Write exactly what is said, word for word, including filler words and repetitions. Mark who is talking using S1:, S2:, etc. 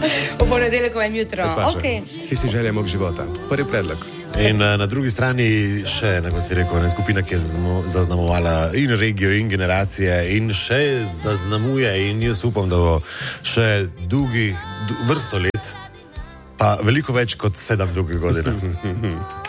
S1: v ponedeljkovem jutru. Okay.
S2: Ti si želja mog života. Prvi predlog.
S3: In uh, na drugi strani še, kako si rekel, ena skupina, ki je zaznamovala in regijo, in generacije, in še zaznamuje, in jaz upam, da bo še dolgi vrsto let, pa veliko več kot sedem dolgih godin.